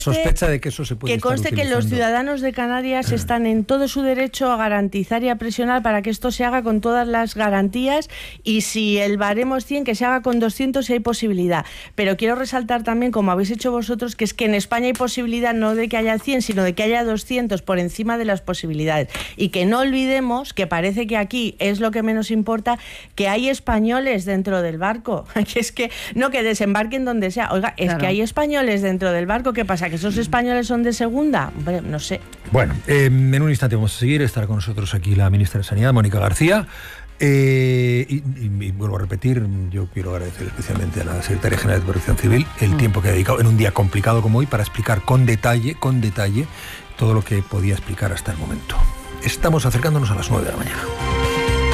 sospecha de que eso se puede que conste estar que los ciudadanos de Canarias están en todo su derecho a garantizar y a presionar para que esto se haga con todas las garantías, y si el baremo es 100, que se haga con 200 si hay posibilidad. Pero quiero resaltar también, como habéis hecho vosotros, que es que en España hay posibilidad no de que haya 100, sino de que haya 200 por encima de las posibilidades. Y que no olvidemos, que parece que aquí es lo que menos importa, que hay españoles dentro del barco. Que es que, no que desembarquen donde sea. Oiga, es que hay españoles dentro del barco. ¿Qué pasa? ¿Que esos españoles son de segunda? Hombre, no sé. Bueno, en un instante vamos a seguir. Estará con nosotros aquí la ministra de Sanidad, Mónica García. Y vuelvo a repetir, yo quiero agradecer especialmente a la Secretaría General de Protección Civil el tiempo que ha dedicado en un día complicado como hoy para explicar con detalle todo lo que podía explicar hasta el momento. Estamos acercándonos a las 9 de la mañana.